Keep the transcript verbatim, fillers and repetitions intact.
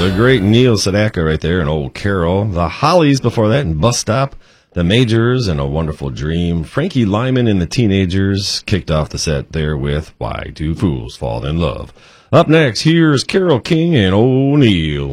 The great Neil Sedaka right there, and Old Carol. The Hollies before that, and Bus Stop. The Majors and A Wonderful Dream. Frankie Lyman and the Teenagers kicked off the set there with Why Do Fools Fall in Love. Up next, here's Carole King and O'Neill.